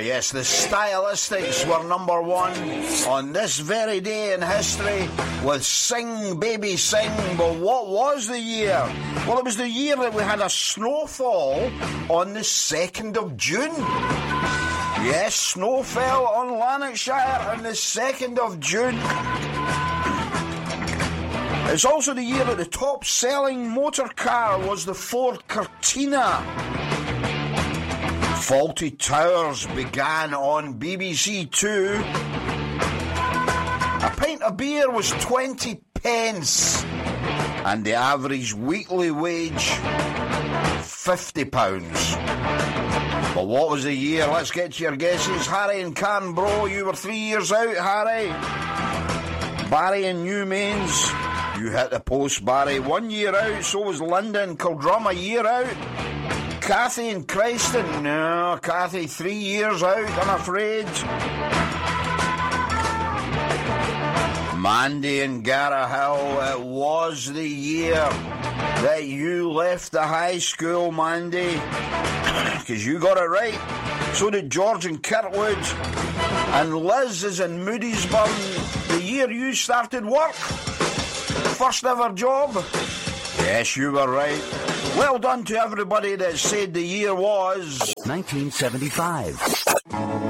Yes, the Stylistics were number one on this very day in history with Sing Baby Sing. But what was the year? Well, it was the year that we had a snowfall on the 2nd of June. Yes, snow fell on Lanarkshire on the 2nd of June. It's also the year that the top-selling motor car was the Ford Cortina. Fawlty Towers began on BBC Two. A pint of beer was 20 pence, and the average weekly wage, £50. But what was the year? Let's get to your guesses. Harry in Canbro, you were 3 years out, Harry. Barry in Newmains, you hit the post, Barry. 1 year out, so was Linda in Kildrum, a year out. Kathy in Christon, no, Kathy 3 years out, I'm afraid. Mandy in Garahill, it was the year that you left the high school, Mandy, because you got it right. So did George in Kirkwood, and Liz is in Moodiesburn. The year you started work, first ever job. Yes, you were right. Well done to everybody that said the year was 1975.